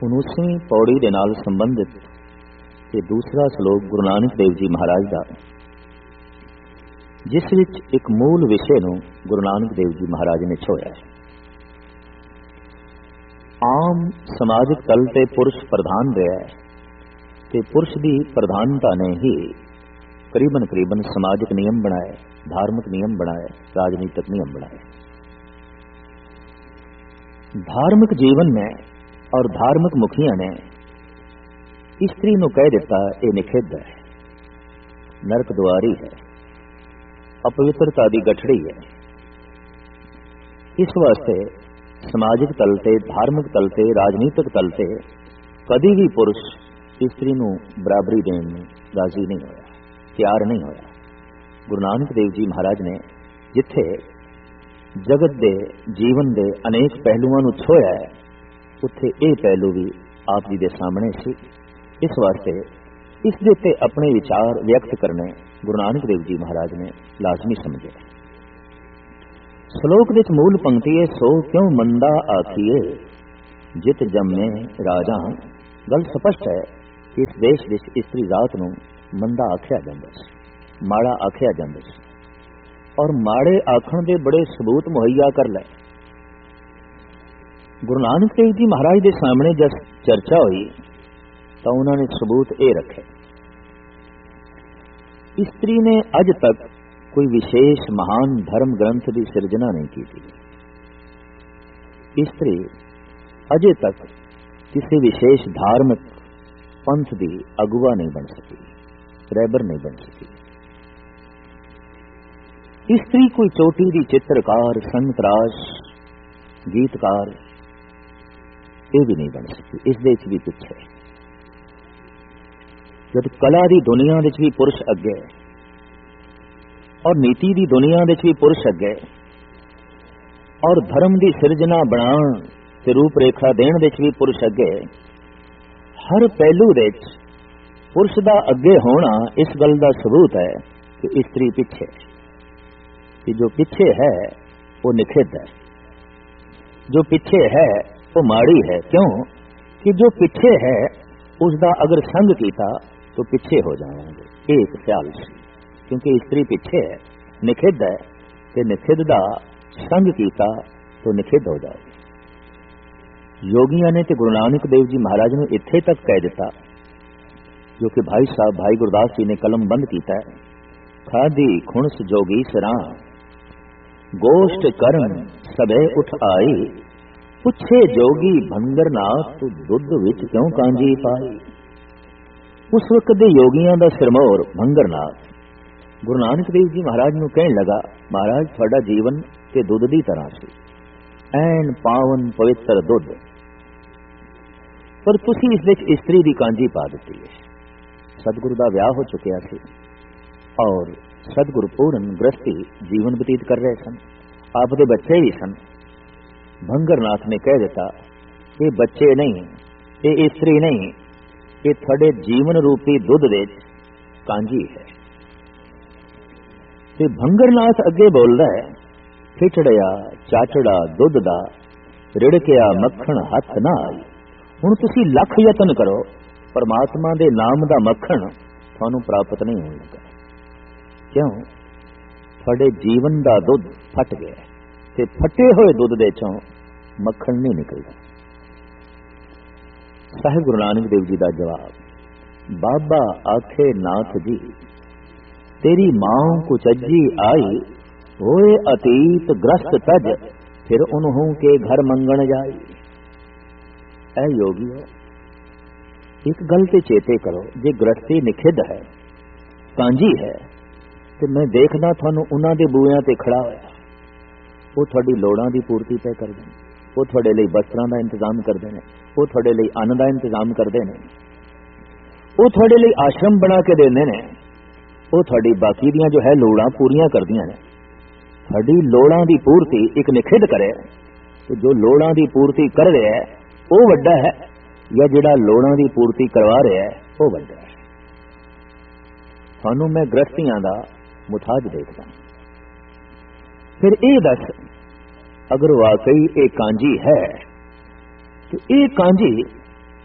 19ਵੀਂ पौड़ी ਦੇ ਨਾਲ ਸੰਬੰਧਿਤ ਇਹ ਦੂਸਰਾ ਸ਼ਲੋਕ ਗੁਰੂ ਨਾਨਕ ਦੇਵ ਜੀ ਮਹਾਰਾਜ ਦਾ, ਜਿਸ ਵਿੱਚ ਇੱਕ ਮੂਲ ਵਿਸ਼ੇ ਨੂੰ ਗੁਰੂ ਨਾਨਕ ਦੇਵ ਜੀ ਮਹਾਰਾਜ ਨੇ ਛੋਇਆ ਹੈ। ਆਮ ਸਮਾਜਿਕ ਤਲ ਤੇ ਪੁਰਸ਼ ਪ੍ਰਧਾਨ ਰਿਹਾ ਹੈ ਤੇ ਪੁਰਸ਼ ਦੀ ਪ੍ਰਧਾਨਤਾ ਨੇ ਹੀ ਕਰੀਬਨ ਸਮਾਜਿਕ ਨਿਯਮ ਬਣਾਏ, धार्मिक नियम बनाए, राजनीतिक नियम बनाए। धार्मिक जीवन में और धार्मिक मुखिया ने स्त्री नूं कह दिता ये निखिद्ध है, नरक द्वारी है, अपवित्रता दी गठड़ी है। इस वास्ते समाजिक तल ते, धार्मिक तल ते, राजनीतिक तल ते कदी भी पुरुष स्त्री नूं बराबरी देण नूं राजी नहीं होया, तैयार नहीं होया। गुरु नानक देव जी महाराज ने जिथे जगत दे जीवन दे अनेक पहलुआं नूं छोया है, उत्थे ये पहलू भी आप जी दे सामने सी। इस वास्ते इस दे ते अपने विचार व्यक्त करने गुरु नानक देव जी महाराज ने लाजमी समझे। श्लोक दे मूल पंक्ति है, सो क्यों मंदा आखिए जित जम्मे राजा। गल स्पष्ट है कि इस देश विच स्त्री जात नूं मंदा आख्या जांदा सी, माड़ा आख्या जांदा सी, और माड़े आखण दे बड़े सबूत मुहैया कर ले। गुरु नानक देव जी महाराज दे सामने जब चर्चा हुई तो उन्होंने सबूत ये रखे। स्त्री ने अज तक कोई विशेष महान धर्म ग्रंथ की सिरजना नहीं की थी। स्त्री अजे तक किसी विशेष धार्मिक पंथ की अगुवा नहीं बन सकी, रहबर नहीं बन सकी। स्त्री कोई चोटी दी चित्रकार, संगतराश, गीतकार ये भी नहीं बन सकी। इस देश भी पिछे, जब कला दी दुनिया विच भी पुरुष अगे और नीति दी दुनिया विच भी पुरुष अगे और धर्म दी सिरजना बनाउण ते रूप रेखा देण विच भी पुरुष अगे, हर पहलू विच पुरुष दा अगे होना इस गल दा सबूत है कि स्त्री पिछे, कि जो पीछे है वो निखिद्ध है, जो पीछे है वो माड़ी है। क्यों कि जो पीछे है उसका अगर संग किया तो पीछे हो जाएंगे, एक ख्याल से। क्योंकि स्त्री पीछे है, निखिद्ध है, ते निखिद्ध का संग किया तो निखिद्ध हो जाएगी। योगिया ने तो गुरु नानक देव जी महाराज ने इत्थे तक कह दिता, जो कि भाई साहब भाई गुरदास जी ने कलम बंद किया है, खादी खुणस जोगी सरा गोष्ठ करन सबे उठ आई, पुछे जोगी भंगरनाथ दुध विच क्यों कांजी पाई। उस वक्त दे योगियां दा सिरमौर भंगरनाथ गुरु नानक देव जी महाराज नूं कहण लगा, महाराज तुहाडा जीवन ते दुध दी तरह सी, ऐन पावन पवित्र दुध, पर तुसी इस विच स्त्री दी कांजी पा दित्ती है। सतगुरु दा विआह हो चुकिया सी और सतगुरु पूर्ण गृहस्थी जीवन बतीत कर रहे सन, आप दे बच्चे भी सन। भंगरनाथ ने कह दिता, ये बच्चे नहीं, ये स्त्री नहीं, ये थोड़े जीवन रूपी दुध विच कांजी है। ते भंगरनाथ अगे बोलदा है, खिचड़िया चाचड़ा दुध दा रिड़किया मक्खन हथ ना आई। हुण तुसी लख यतन करो, परमात्मा दे नाम दा मक्खन थानू प्राप्त नहीं होने लगा। क्यों? थोड़े जीवन दा दुध फट गया, ते फटे हुए दुध दे चों मक्खन नहीं निकलता। साहिब गुरु नानक देव जी दा जवाब, बाबा आखे नाथ जी तेरी मां कुचज्जी आई, होए अतीत ग्रस्त तज फिर उन्हों के घर मंगण जाई। ऐ योगियो, एक गल ते चेते करो, जे गृहस्थी निखिद्ध है, कांजी है, तो मैं देखदा थानू उन्हां दे बूहियां ते खड़ा होया, वो थोड़ी लोड़ां दी पूर्ति तय करदे ने, वो थोड़े लई वस्त्रां दा इंतजाम करदे ने, वो थोड़े लई अन्न दा इंतजाम करदे ने, वो थोड़े लई आश्रम बना के देंदे ने, वो थोड़ी बाकी दियां जो है लोड़ां पूरियां करदियां ने। थोड़ी लोड़ां दी पूर्ति एक निखिद्ध करे तो जो लोड़ां दी पूर्ति कर रहा है वो वड्डा है, या जिहड़ा लोड़ां दी पूर्ति करवा रहा है वो वड्डा है। थानू मैं गृहस्थियां दा मुताज देखदा, फिर ये दस अगर वाकई ये कांजी है तो ये कांजी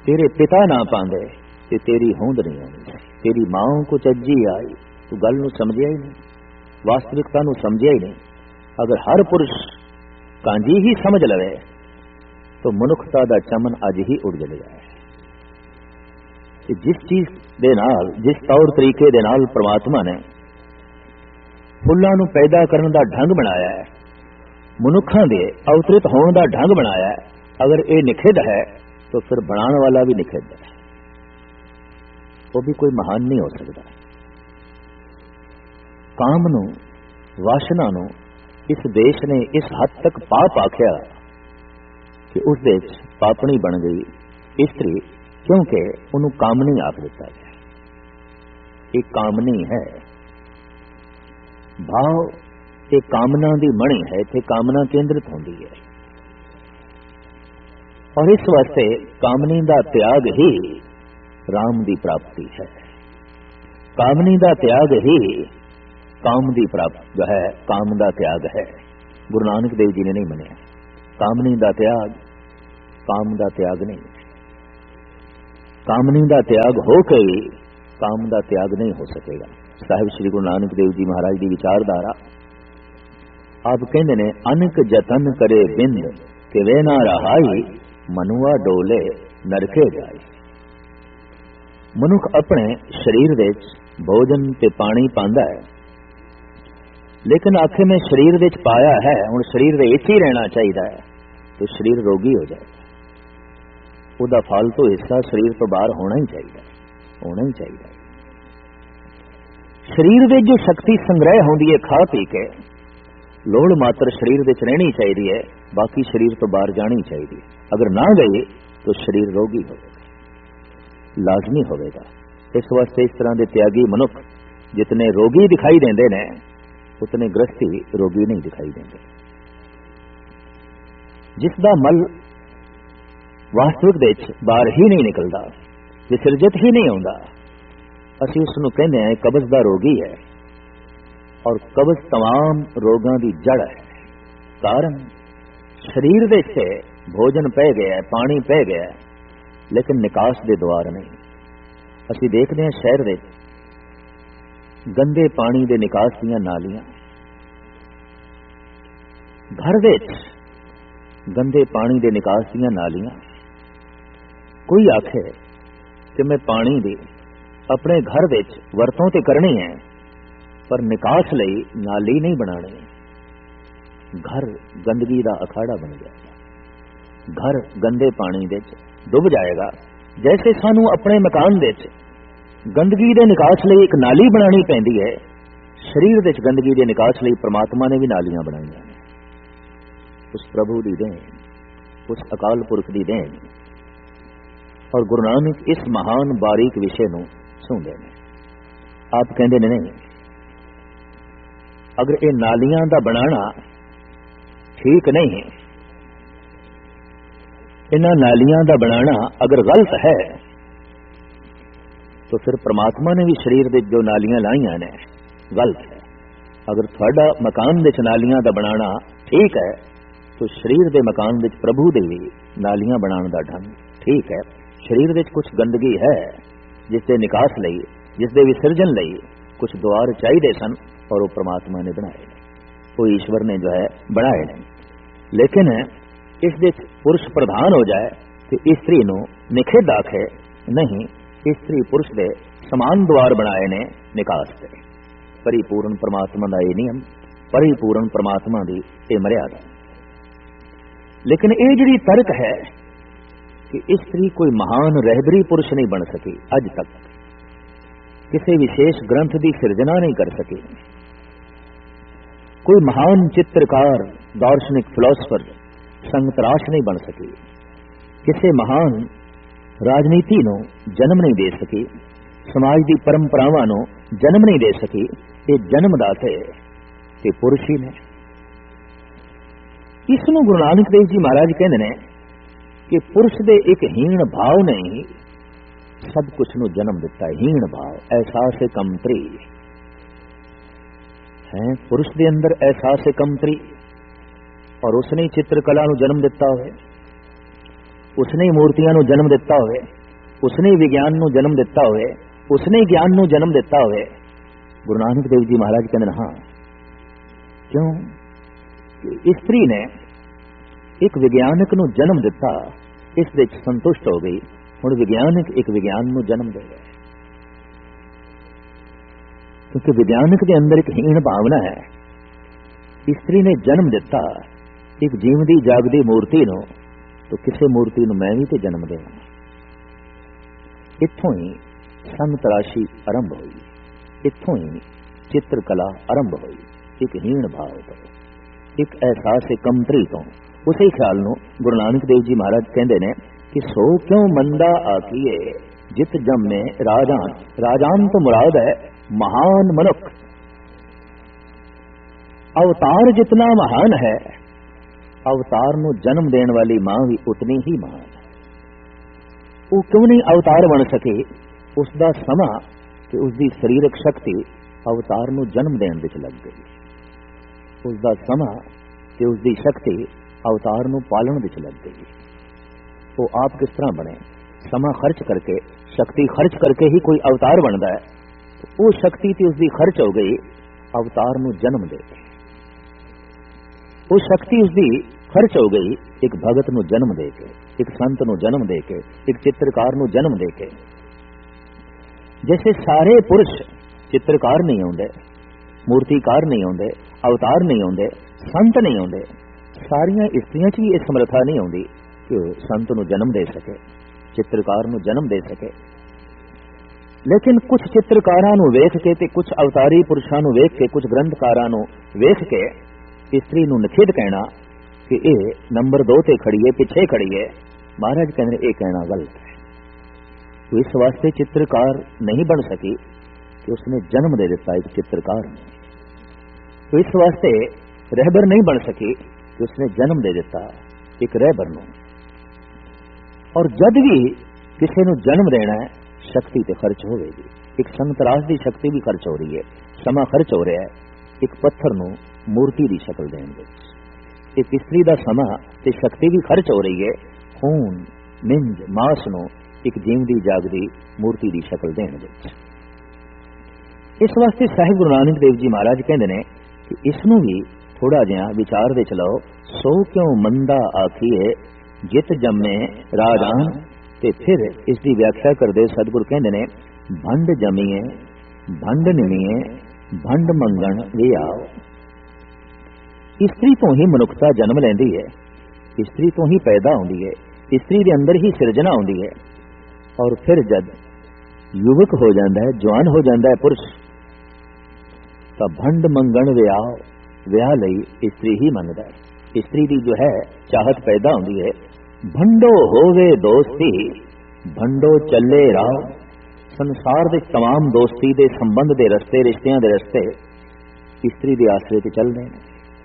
तेरे पिता ना पांदे ते तेरी होंद नहीं आनी, तेरी मां को चज्जी आई, तू गल नूं समझिया ही नहीं, वास्तविकता नूं समझिया ही नहीं। अगर हर पुरुष कांजी ही समझ लवे तो मनुखता दा चमन अज ही उड़ जाएगा। जिस चीज दे नाल, जिस तौर तरीके दे नाल परमात्मा ने फुल्लां नूं पैदा करन दा ढंग बनाया है, मनुखां दे अवतरित होने दा ढंग बनाया है, अगर ये निखिध है तो फिर बनाने वाला भी निखिध है, वो भी कोई महान नहीं हो सकता। काम नूं, वासना नूं इस देश ने इस हद तक पाप आख्या कि उस देश पापनी बन गई स्त्री, क्योंकि उन्होंने कामनी आख दिता गया। एक कामनी है, भाव एक कामना दी मणि है, इत्थे कामना केंद्रित होंदी है, और इस वास्ते कामनी दा त्याग ही राम दी प्राप्ति है। कामनी दा त्याग ही काम दी प्राप्ति जो है, काम दा त्याग है। गुरु नानक देव जी ने नहीं मनिया कामनी दा त्याग, काम दा त्याग नहीं। कामनी दा त्याग हो के काम दा त्याग नहीं हो सकेगा। साहिब श्री गुरु नानक देव जी महाराज की विचारधारा आप कहते ने, अनक जतन करे बिंद कि वे ना रहाई, मनुआ डोले नरके जाए। मनुख अपने शरीर विच भोजन ते पानी पांदा है, लेकिन आखिर में शरीर विच पाया है, हुण शरीर दे विच ही रहना चाहिए है, तो शरीर रोगी हो जाएगा। उहदा फालतू हिस्सा शरीर तो बाहर होना ही चाहिए, होना ही चाहिए। शरीर में जो शक्ति संग्रह होती है खा पी के, लोड़ मात्र शरीर में रहनी चाहिए है, बाकी शरीर तो बाहर जानी चाहिए। अगर ना गई तो शरीर रोगी होगा, लाजमी होगा। इस वास्ते इस तरह के त्यागी मनुख जितने रोगी दिखाई देंदे ने, उतने ग्रस्ती रोगी नहीं दिखाई देंगे। जिसका मल वास्तविक देश बाहर ही नहीं निकलता, विसर्जित ही नहीं होता, असी उसनूं कहते हैं कब्ज का रोगी है। और कब्ज तमाम रोगों की जड़ है। कारण शरीर दे से भोजन पै गया है, पानी पै गया है, लेकिन निकास के द्वार नहीं। असी देखते हैं शहर दे गंदे पानी के निकास दियां नालियां, घर दे गंदे पानी के निकास दियां नालियां। कोई आखे कि मैं पानी दी अपने घर विच वरतों ते करनी है, पर निकास लई नाली नहीं बनानी। घर गंदगी का अखाड़ा बन जाएगा, घर गंदे पानी विच डुब जाएगा। जैसे सानू अपने मकान विच गंदगी के निकास लई एक नाली बनानी पैंदी है, शरीर विच गंदगी के निकास लई परमात्मा ने भी नालियां बनाईयां ने। उस प्रभु की देन, उस अकाल पुरख की देन। और गुरु नानक इस महान बारीक विषय नूं सुनदे ने। आप कहंदे ने नहीं, अगर ये नालियां दा बनाना ठीक नहीं है, इन्हां नालियां दा बनाना अगर गलत है, तो फिर परमात्मा ने भी शरीर दे जो नालियां लाइयां ने गलत है। अगर थोड़ा मकान दे नालियां दा बनाना ठीक है, तो शरीर दे मकान दे प्रभु दे भी नालियां बनाने दा ढंग ठीक है। शरीर दे कुछ गंदगी है, जिसके निकास लई, जिसके विसर्जन लई कुछ द्वार चाहिए सन, और वो परमात्मा ने बनाए, वो ईश्वर ने जो है बनाए ने। लेकिन इस दे पुरुष प्रधान हो जाए तो स्त्री नूं निखिध आखे नहीं। स्त्री पुरुष दे समान द्वार बनाए ने निकास दे। परिपूर्ण परमात्मा का यह नियम, परिपूर्ण परमात्मा की यह मर्यादा। लेकिन ये जिहड़ी तर्क है कि स्त्री कोई महान रहबरी पुरुष नहीं बन सकी, अज तक किसी विशेष ग्रंथ की सिरजना नहीं कर सकी, कोई महान चित्रकार, दार्शनिक, फिलोसफर, संगतराश नहीं बन सकी, किसी महान राजनीति नूं जन्म नहीं दे सकी, समाज की परंपरावां नूं जन्म नहीं दे सकी। ये जन्मदाते ते पुरुष ही ने। इसनूं गुरु नानक देव जी महाराज कहते हैं कि पुरुष दे एक हीण भाव ने सब कुछ नूं जन्म दिता है। हीण भाव, एहसास कमतरी है पुरुष दे अंदर, एहसास कमतरी। और उसने चित्रकला नूं जन्म दिता होवे, उसने मूर्तियां नूं जन्म दिता होवे, उसने विज्ञान नूं जन्म दिता होवे, उसने ज्ञान नूं जन्म दिता होवे। गुरु नानक देव जी महाराज कहते हाँ, क्यों? स्त्री ने एक विज्ञानक नूं जन्म दिता, इस विच संतुष्ट हो गई, हुण विज्ञानक एक विज्ञान नूं जन्म दे गए। क्योंकि विज्ञानक के अंदर एक हीन भावना है। स्त्री ने जन्म दिता एक जीवदी जागदी मूर्ति नूं, तो किसी मूर्ति नूं मैं भी तो जन्म देवां। इत्थों ही संतराशी आरंभ हुई, इत्थों ही चित्रकला आरंभ हुई। एक हीन भाव तो, एक एहसास कमतरी तो, उसे ख्याल नूं गुरु नानक देव जी महाराज कहते ने कि सो क्यों मंदा आखिए जित जम्मे राजान। राजान तो मुराद है महान मनुख। अवतार जितना महान है, अवतार नूं जन्म देने वाली मां भी उतनी ही महान है। वो क्यों नहीं अवतार बन सके? उसका समा कि उसकी शरीरक शक्ति अवतार नूं जन्म देने विच लग गई। उसका समा कि उसकी शक्ति अवतार नूं पालन विच लग गई। वो आप किस तरह बने? समा खर्च करके, शक्ति खर्च करके ही कोई अवतार बनता है। तो वो शक्ति थी उसकी खर्च हो गई अवतार नूं जन्म दे के। वो शक्ति उसकी खर्च हो गई एक भगत नूं जन्म दे के, एक संत नूं जन्म दे के, एक चित्रकार नूं जन्म दे के। जैसे सारे पुरुष चित्रकार नहीं होंदे, मूर्तिकार नहीं होंदे, अवतार नहीं होंदे, संत नहीं होंदे, सारियां स्त्रियां च भी इस समर्था नहीं होंदी कि संत नूं जन्म दे सके, चित्रकार नूं जन्म दे सके। लेकिन कुछ चित्रकारां नूं वेख के ते कुछ अवतारी पुरुषां नूं वेख के, कुछ ग्रंथकारां नूं वेख के स्त्री नूं निखिद कहना कि यह नंबर 2 ते खड़ी है, पिछे खड़ी है, महाराज कहने यह कहना गलत है। तो इस वास्ते चित्रकार नहीं बन सकी कि उसने जन्म दे दिता एक चित्रकार ने। तो इस वास्ते रहबर नहीं बन सकी कि उसने जन्म दे दिता एक रहबर नूं। और जब भी किसी नूं जन्म देना है, शक्ति ते खर्च होगी। एक संतरास की शक्ति भी खर्च हो रही है, समा खर्च हो रहा है एक पत्थर नूं मूर्ति की शक्ल देने विच। एक स्त्री का समा ते शक्ति भी खर्च हो रही है खून, मिंज, मास नूं एक जीवदी जागदी मूर्ति की शक्ल देने विच। इस वास्ते साहिब गुरु नानक देव जी महाराज कहते हैं कि इसनूं भी थोड़ा जिहा विचार दे चलाओ। सो क्यों मंदा आखिए जित जम्मे राजान। ते फिर इसकी व्याख्या करते सतगुरु कहते हैं भंड जमीए भंड निमीए भंड मंगण वे आओ। स्त्री तो ही मनुखता जन्म लेंदी है, स्त्री तो ही पैदा होती है, स्त्री के अंदर ही सिरजना होती है। और फिर जब युवक हो जाता है, जवान हो जाता है पुरुष, तो भंड मंगण विआह, विआह लई स्त्री ही मंगता है। स्त्री की जो है चाहत पैदा होती है। भंडो होवे दोस्ती भंडो चले राह। संसार के तमाम दोस्ती के संबंध के रस्ते, रिश्तियां के रस्ते स्त्री के आसरे से चलते हैं।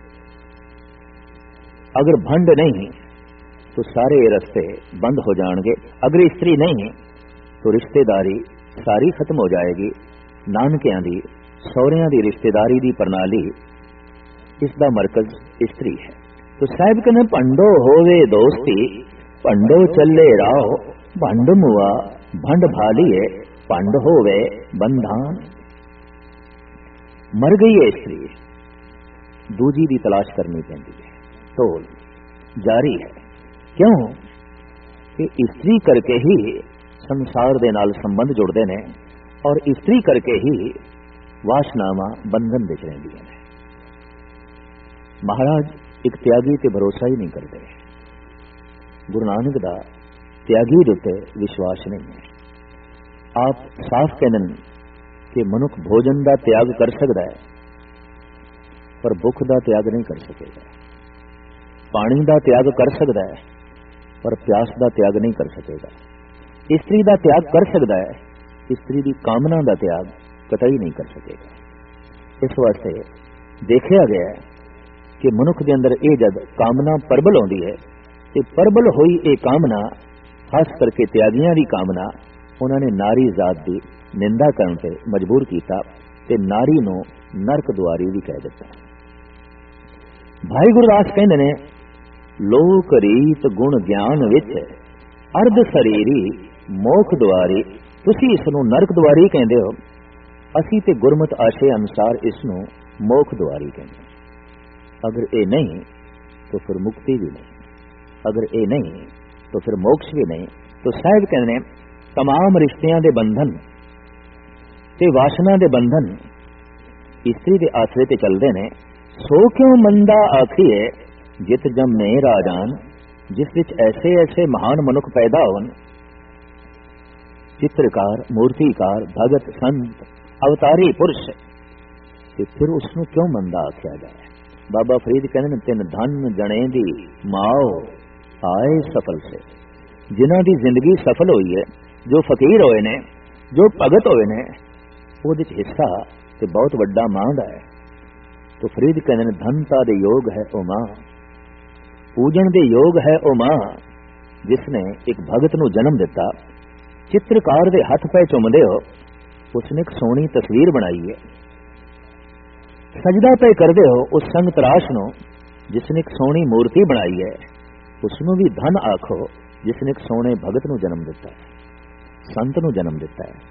अगर भंड नहीं तो सारे रस्ते बंद हो जाएंगे। अगर स्त्री नहीं तो रिश्तेदारी सारी खत्म हो जाएगी। नानकियां दी, सौरियां दी रिश्तेदारी दी प्रणाली, इसका मरकज स्त्री है। तो साहिब कहने भंडो होवे दोस्ती भंडो चले राह। भंड मुआ भंड भालिए भंड होवे बंधान। मर गई है स्त्री, दूजी की तलाश करनी पैंदी है, टोल जारी है। क्यों कि स्त्री करके ही संसार दे नाल संबंध जुड़ते हैं और स्त्री करके ही वासनावां बंधन विच रहिंदियां ने। महाराज एक त्यागी ते भरोसा ही नहीं करते। गुरु नानक दा त्यागी दे उत्ते विश्वास नहीं है। आप साफ कहन कि मनुख भोजन का त्याग कर सकता है पर भुख का त्याग नहीं कर सकेगा। पानी का त्याग कर सकता है पर प्यास का त्याग नहीं कर सकेगा। स्त्री का त्याग कर सकता है, स्त्री की कामना का त्याग कतई नहीं कर सकेगा। इस वास्ते देखा गया है कि मनुख के अंदर ये जब कामना प्रबल होती है तो प्रबल हुई ये कामना, खास करके त्यागियां की कामना, उन्होंने नारी जात की निंदा करने से मजबूर किया ते नारी नूं नरक दुआरी भी कह दिता। भाई गुरदास कहते हैं लोक रीत गुण ज्ञान विच अर्ध शरीरी ਮੋਖ ਦੁਆਰੀ, ਤੁਸੀਂ ਇਸ ਨੂੰ ਨਰਕ ਦੁਆਰੀ ਕਹਿੰਦੇ ਹੋ, ਅਸੀਂ ਤੇ ਗੁਰਮਤਿ ਆਸ਼ੇ ਅਨੁਸਾਰ ਇਸ ਨੂੰ ਮੋਖ ਦੁਆਰੀ ਕਹਿੰਦੇ। ਅਗਰ ਇਹ ਨਹੀਂ ਤਾਂ ਫਿਰ ਮੁਕਤੀ ਵੀ ਨਹੀਂ, ਅਗਰ ਇਹ ਨਹੀਂ ਤਾਂ ਫਿਰ ਮੋਕਸ਼ ਵੀ ਨਹੀਂ। ਤਾਂ ਸਾਹਿਬ ਕਹਿੰਦੇ ਨੇ ਤਮਾਮ ਰਿਸ਼ਤਿਆਂ ਦੇ ਬੰਧਨ ਤੇ ਵਾਸ਼ਨਾ ਦੇ ਬੰਧਨ ਇਸਤਰੀ ਦੇ ਆਸਰੇ ਤੇ ਚੱਲਦੇ ਨੇ। ਸੋ ਕਿਉਂ ਮੰਦਾ ਆਖੀਏ ਜਿਤ ਜੰਮੇ ਰਾਜਾਨ, ਜਿਸ ਵਿੱਚ ਐਸੇ ਐਸੇ ਮਹਾਨ ਮਨੁੱਖ ਪੈਦਾ ਹੋਣ, ਚਿੱਤਰਕਾਰ, ਮੂਰਤੀਕਾਰ, ਭਗਤ, ਸੰਤ, ਅਵਤਾਰੀ ਪੁਰਸ਼, ਤੇ ਫਿਰ ਉਸ ਨੂੰ ਕਿਉਂ ਮੰਦਾ ਆਖਿਆ ਜਾਏ। ਬਾਬਾ ਫਰੀਦ ਕਹਿੰਦੇ ਨੇ ਤਿੰਨ ਧਨ ਜਣੇ ਦੀ ਮਾਓ ਆਏ ਸਫਲ ਸੇ, ਜਿਨ੍ਹਾਂ ਦੀ ਜ਼ਿੰਦਗੀ ਸਫਲ ਹੋਈ ਹੈ, ਜੋ ਫਕੀਰ ਹੋਏ ਨੇ, ਜੋ ਭਗਤ ਹੋਏ ਨੇ, ਉਹਦੇ ਚ ਹਿੱਸਾ ਤੇ ਬਹੁਤ ਵੱਡਾ ਮਾਂ ਦਾ ਹੈ। तो फरीद कहते हैं धनता दे योग है ओ मां, पूजन दे योग है ओ मां, जिसने एक भगत नूं जन्म दिता। चित्रकार दे हथ पै चुमदे हो, उसने एक सोहनी तस्वीर बनाई है। सजदा पे करदे हो उस संग तराश नूं, जिसने एक सोहनी मूर्ति बनाई है। उसनूं भी धन आखो जिसने एक सोहने भगत नूं जन्म दिता है, संत नूं जन्म दिता है।